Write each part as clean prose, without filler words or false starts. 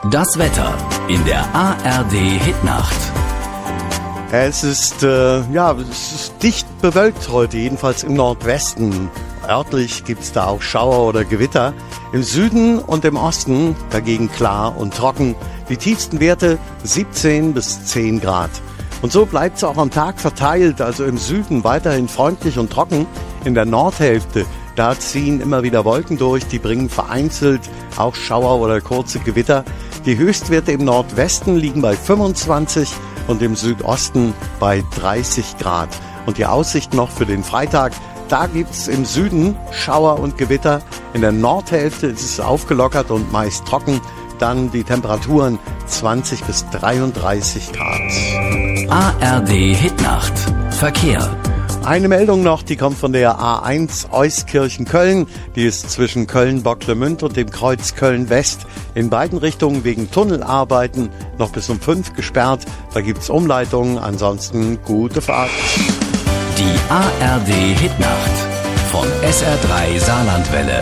Das Wetter in der ARD Hitnacht. Es ist dicht bewölkt heute, jedenfalls im Nordwesten. Örtlich gibt's da auch Schauer oder Gewitter. Im Süden und im Osten dagegen klar und trocken. Die tiefsten Werte 17 bis 10 Grad. Und so bleibt's auch am Tag verteilt, also im Süden weiterhin freundlich und trocken. In der Nordhälfte, da ziehen immer wieder Wolken durch, die bringen vereinzelt auch Schauer oder kurze Gewitter. Die Höchstwerte im Nordwesten liegen bei 25 und im Südosten bei 30 Grad. Und die Aussicht noch für den Freitag, da gibt's im Süden Schauer und Gewitter. In der Nordhälfte ist es aufgelockert und meist trocken. Dann die Temperaturen 20 bis 33 Grad. ARD Hitnacht. Verkehr. Eine Meldung noch, die kommt von der A1 Euskirchen-Köln. Die ist zwischen Köln-Bocklemünd und dem Kreuz Köln-West in beiden Richtungen wegen Tunnelarbeiten noch bis um 5 gesperrt. Da gibt's Umleitungen, ansonsten gute Fahrt. Die ARD Hitnacht von SR3 Saarlandwelle.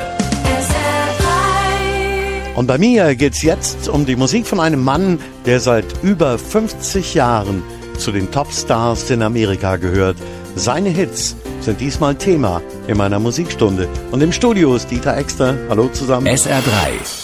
Und bei mir geht's jetzt um die Musik von einem Mann, der seit über 50 Jahren zu den Topstars in Amerika gehört. Seine Hits sind diesmal Thema in meiner Musikstunde. Und im Studio ist Dieter Exter. Hallo zusammen. SR3